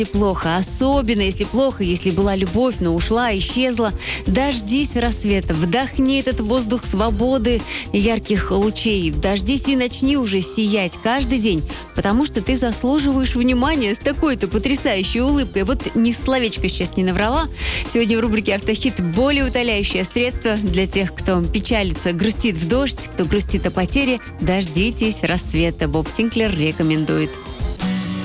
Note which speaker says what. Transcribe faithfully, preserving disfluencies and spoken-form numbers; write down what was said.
Speaker 1: Плохо, особенно если плохо, если была любовь, но ушла, исчезла. Дождись рассвета, вдохни этот воздух свободы и ярких лучей. Дождись и начни уже сиять каждый день, потому что ты заслуживаешь внимания с такой-то потрясающей улыбкой. Вот ни словечко сейчас не наврала. Сегодня в рубрике «Автохит» более утоляющее средство для тех, кто печалится, грустит в дождь, кто грустит о потере. Дождитесь рассвета. Боб Синклер рекомендует.